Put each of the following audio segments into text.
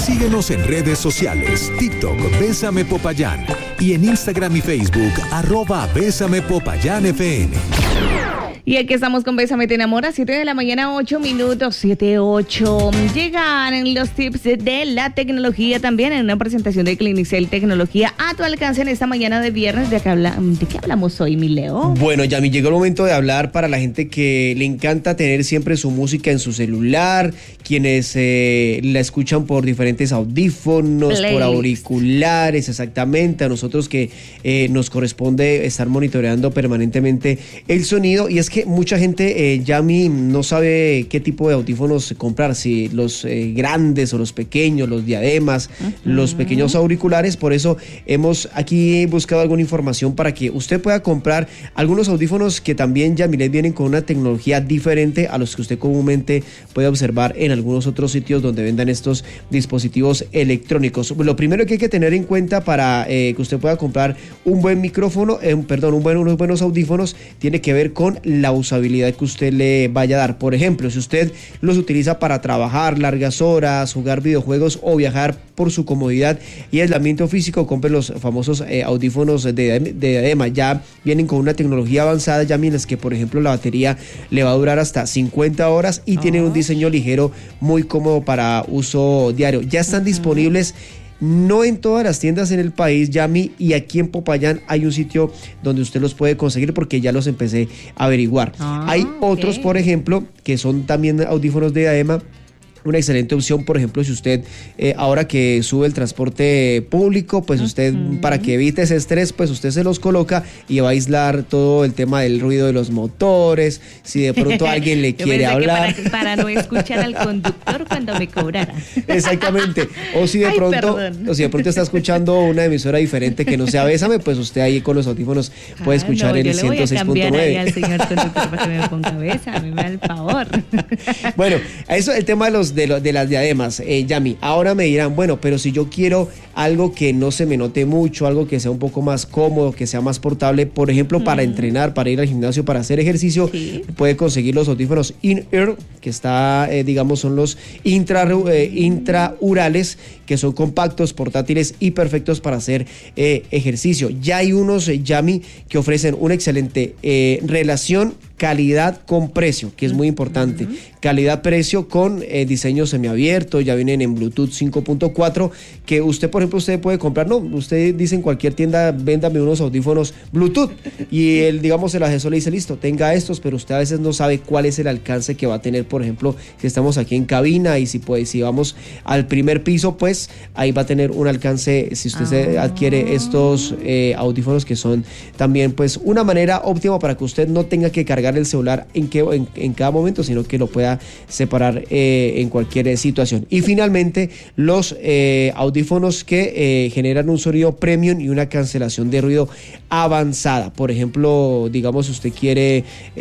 Síguenos en redes sociales, TikTok, Bésame Popayán, y en Instagram y Facebook, @BésamePopayánFM. Y aquí estamos con Bésame Te Enamora, 7 de la mañana, 8 minutos, 7:08. Llegan los tips de la tecnología también en una presentación de Clinicel Tecnología a tu alcance en esta mañana de viernes. ¿De qué hablamos hoy, mi Leo? Bueno, Yami, llegó el momento de hablar para la gente que le encanta tener siempre su música en su celular, quienes la escuchan por diferentes audífonos, por auriculares, exactamente. A nosotros que nos corresponde estar monitoreando permanentemente el sonido, y es que mucha gente, Yami, no sabe qué tipo de audífonos comprar, si los grandes o los pequeños, los diademas, los pequeños auriculares. Por eso hemos aquí buscado alguna información para que usted pueda comprar algunos audífonos que también, Yami, les vienen con una tecnología diferente a los que usted comúnmente puede observar en algunos otros sitios donde vendan estos dispositivos electrónicos. Lo primero que hay que tener en cuenta para que usted pueda comprar un buen micrófono, unos buenos audífonos, tiene que ver con la usabilidad que usted le vaya a dar. Por ejemplo, si usted los utiliza para trabajar largas horas, jugar videojuegos o viajar por su comodidad y aislamiento físico, compre los famosos audífonos de diadema. Ya vienen con una tecnología avanzada, ya miren, que por ejemplo la batería le va a durar hasta 50 horas y tienen un diseño ligero, muy cómodo para uso diario. Ya están disponibles no en todas las tiendas en el país, Yami, y aquí en Popayán hay un sitio donde usted los puede conseguir porque ya los empecé a averiguar. Hay otros, por ejemplo, que son también audífonos de diadema. Una excelente opción, por ejemplo, si usted ahora que sube el transporte público, pues usted, para que evite ese estrés, pues usted se los coloca y va a aislar todo el tema del ruido de los motores. Si de pronto alguien le quiere hablar, para no escuchar al conductor cuando me cobrara. Exactamente. O si de pronto está escuchando una emisora diferente que no sea Bésame, pues usted ahí con los audífonos puede escuchar en el 106.9. Yo le voy a cambiar ahí al señor conductor para que me ponga Bésame, me da el favor. Bueno, eso el tema de las diademas, Yami. Ahora me dirán, bueno, pero si yo quiero algo que no se me note mucho, algo que sea un poco más cómodo, que sea más portable, por ejemplo, para entrenar, para ir al gimnasio, para hacer ejercicio, puede conseguir los audífonos in-ear, que está, digamos, son los intraurales, que son compactos, portátiles y perfectos para hacer ejercicio. Ya hay unos, Yami, que ofrecen una excelente relación calidad con precio, que es muy importante. Calidad-precio con diseño semiabierto, ya vienen en Bluetooth 5.4, que usted, por ejemplo, usted puede comprar, no, usted dice en cualquier tienda, véndame unos audífonos Bluetooth, y el asesor le dice, listo, tenga estos, pero usted a veces no sabe cuál es el alcance que va a tener. Por ejemplo, si estamos aquí en cabina y si vamos al primer piso, pues ahí va a tener un alcance, si usted se adquiere estos audífonos, que son también pues una manera óptima para que usted no tenga que cargar el celular en cada momento, sino que lo pueda separar en cualquier situación. Y finalmente, los audífonos que generan un sonido premium y una cancelación de ruido avanzada. Por ejemplo, digamos, si usted quiere,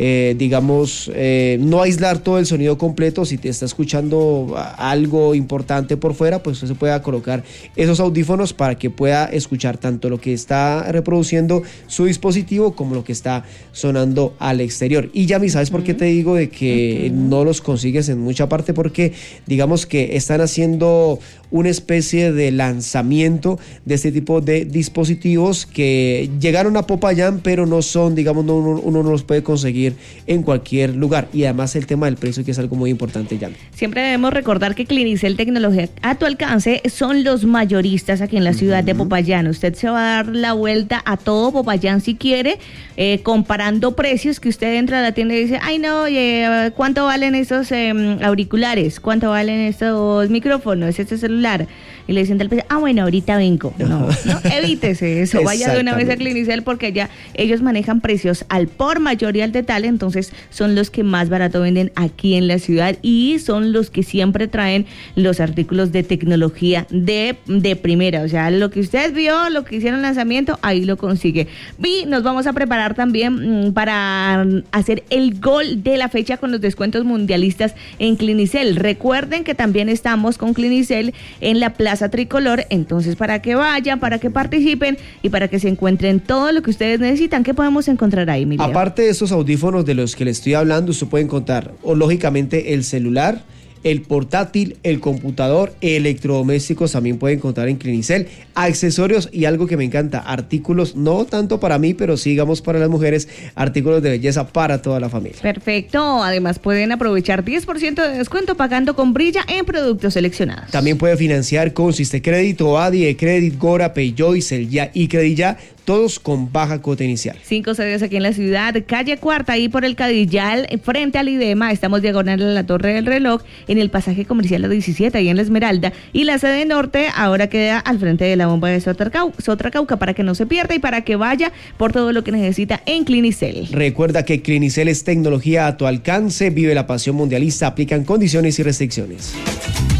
no aislar todo el sonido completo, si te está escuchando algo importante por fuera, pues usted se pueda colocar esos audífonos para que pueda escuchar tanto lo que está reproduciendo su dispositivo como lo que está sonando al exterior. Y Yami, ¿sabes por qué te digo de que no los consigues en mucha parte? Porque digamos que están haciendo una especie de lanzamiento de este tipo de dispositivos que llegaron a Popayán, pero no son, digamos, uno no los puede conseguir en cualquier lugar. Y además el tema del precio, que es algo muy importante, Yami. Siempre debemos recordar que Clinicel Tecnología a tu alcance son los mayoristas aquí en la ciudad de Popayán. Usted se va a dar la vuelta a todo Popayán si quiere, comparando precios, que usted entra a la tienda y dice, ay no, ¿cuánto valen estos auriculares? ¿Cuánto valen estos micrófonos? Este celular. Y le dicen tal vez, bueno, ahorita vengo. No, evítese eso. Vaya de una vez a Clinicel, porque ya ellos manejan precios al por mayor y al detalle, entonces son los que más barato venden aquí en la ciudad y son los que siempre traen los artículos de tecnología de primera. O sea, lo que usted vio, lo que hicieron lanzamiento, ahí lo consigue. Y nos vamos a preparar también para hacer el gol de la fecha con los descuentos mundialistas en Clinicel. Recuerden que también estamos con Clinicel en la Plaza Tricolor, entonces para que vayan, para que participen y para que se encuentren todo lo que ustedes necesitan. ¿Qué podemos encontrar ahí, Emilio? Aparte de estos audífonos de los que les estoy hablando, usted puede encontrar, lógicamente, el celular, el portátil, el computador, electrodomésticos también pueden encontrar en Clinicel, accesorios y algo que me encanta, artículos no tanto para mí, pero sí, digamos, para las mujeres, artículos de belleza para toda la familia. Perfecto, además pueden aprovechar 10% de descuento pagando con Brilla en productos seleccionados. También puede financiar con Sistecrédito, Adi, Credit, Gora, Payjoy, Celya y Credilla, todos con baja cuota inicial. 5 sedes aquí en la ciudad, calle Cuarta, ahí por el Cadillal, frente al IDEMA, estamos diagonal a la Torre del Reloj, en el pasaje comercial La 17, ahí en La Esmeralda, y la sede norte ahora queda al frente de la bomba de Sotracauca, para que no se pierda y para que vaya por todo lo que necesita en Clinicel. Recuerda que Clinicel es tecnología a tu alcance, vive la pasión mundialista, aplican condiciones y restricciones.